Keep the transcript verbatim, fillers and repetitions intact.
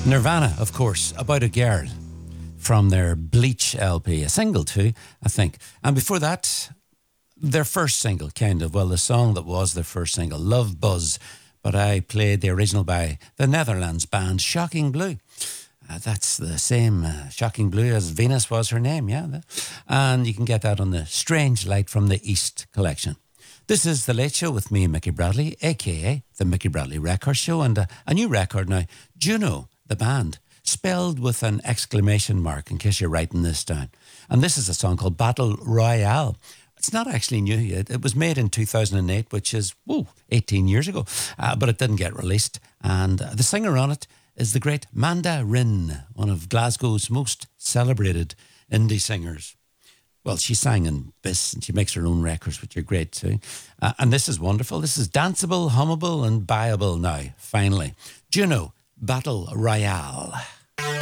Nirvana, of course, About a Girl, from their Bleach L P, a single too, I think. And before that, their first single, kind of, well, the song that was their first single, Love Buzz, but I played the original by the Netherlands band Shocking Blue. Uh, that's the same uh, Shocking Blue as Venus was her name, yeah. And you can get that on the Strange Light from the East collection. This is The Late Show with me, Mickey Bradley, a k a The Mickey Bradley Record Show, and a, a new record now, Juno, the band, spelled with an exclamation mark in case you're writing this down. And this is a song called Battle Royale. It's not actually new yet. It was made in two thousand eight, which is, whoa, eighteen years ago, uh, but it didn't get released. And uh, the singer on it is the great Manda Rin, one of Glasgow's most celebrated indie singers. Well, she sang in Biss and she makes her own records, which are great too. Uh, and this is wonderful. This is danceable, hummable and buyable now, finally. Juno, Battle Royale.